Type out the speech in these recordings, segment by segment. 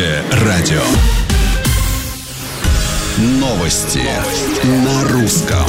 Радио. Новости на русском.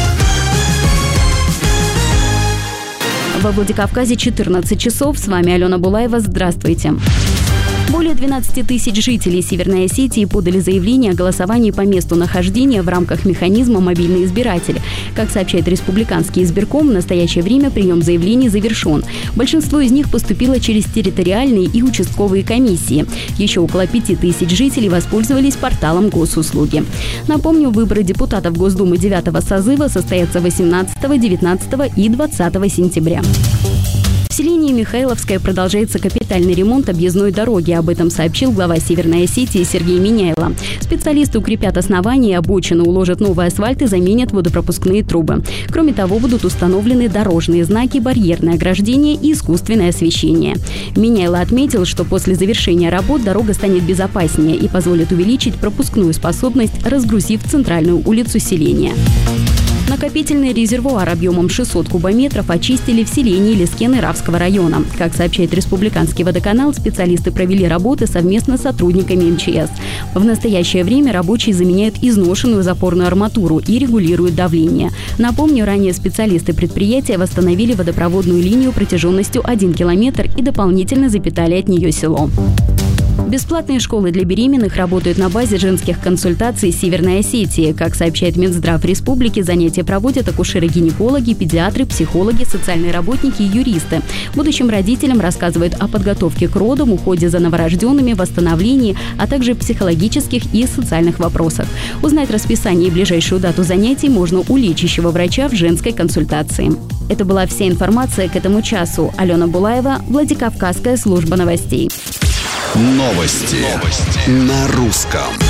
Во Владикавказе 14 часов. С вами Алена Булаева. Здравствуйте. Более 12 тысяч жителей Северной Осетии подали заявление о голосовании по месту нахождения в рамках механизма «Мобильный избиратель». Как сообщает Республиканский избирком, в настоящее время прием заявлений завершен. Большинство из них поступило через территориальные и участковые комиссии. Еще около 5 тысяч жителей воспользовались порталом госуслуги. Напомню, выборы депутатов Госдумы 9-го созыва состоятся 18, 19 и 20 сентября. В селении Михайловское продолжается капитальный ремонт объездной дороги. Об этом сообщил глава Северной Осетии Сергей Миняйло. Специалисты укрепят основания, обочины, уложат новый асфальт и заменят водопропускные трубы. Кроме того, будут установлены дорожные знаки, барьерное ограждение и искусственное освещение. Миняйло отметил, что после завершения работ дорога станет безопаснее и позволит увеличить пропускную способность, разгрузив центральную улицу селения. Накопительный резервуар объемом 600 кубометров очистили в селении Лескен Равского района. Как сообщает Республиканский водоканал, специалисты провели работы совместно с сотрудниками МЧС. В настоящее время рабочие заменяют изношенную запорную арматуру и регулируют давление. Напомню, ранее специалисты предприятия восстановили водопроводную линию протяженностью 1 километр и дополнительно запитали от нее село. Бесплатные школы для беременных работают на базе женских консультаций Северной Осетии. Как сообщает Минздрав Республики, занятия проводят акушеры-гинекологи, педиатры, психологи, социальные работники и юристы. Будущим родителям рассказывают о подготовке к родам, уходе за новорожденными, восстановлении, а также психологических и социальных вопросах. Узнать расписание и ближайшую дату занятий можно у лечащего врача в женской консультации. Это была вся информация к этому часу. Алена Булаева, Владикавказская служба новостей. Новости на русском.